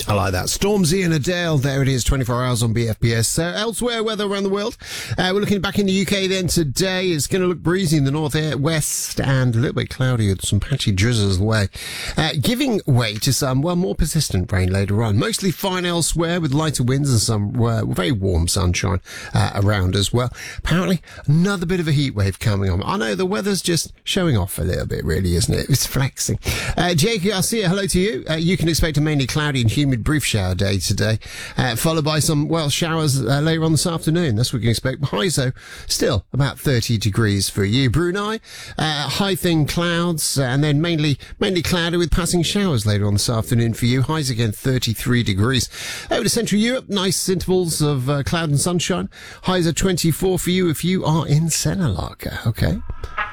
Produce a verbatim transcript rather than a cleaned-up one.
I like that. Stormzy and Adele. There it is, twenty-four hours on B F P S. Uh, elsewhere, weather around the world. Uh, we're looking back in the U K then today. It's going to look breezy in the north west and a little bit cloudy with some patchy drizzles away. Uh, giving way to some, well, more persistent rain later on. Mostly fine elsewhere with lighter winds and some uh, very warm sunshine uh, around as well. Apparently, another bit of a heat wave coming on. I know the weather's just showing off a little bit, really, isn't it? It's flexing. Uh, Jake Garcia, hello to you. Uh, you can expect a mainly cloudy and humid brief shower day today, uh, followed by some, well, showers uh, later on this afternoon. That's what we can expect. Highs, though, still about thirty degrees for you. Brunei, uh, high thin clouds, uh, and then mainly mainly cloudy with passing showers later on this afternoon for you. Highs again, thirty-three degrees. Over to Central Europe, nice intervals of uh, cloud and sunshine. Highs are twenty-four for you if you are in Senelaka. Okay.